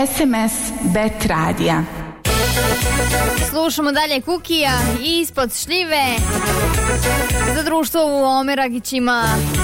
SMS Bet radija. Slušamo dalje Kukija ispod šljive za društvo u Omeragićima.